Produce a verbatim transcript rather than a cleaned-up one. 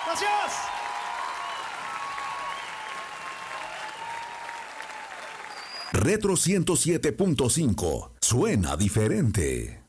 Gracias. Retro ciento siete punto cinco. Suena diferente.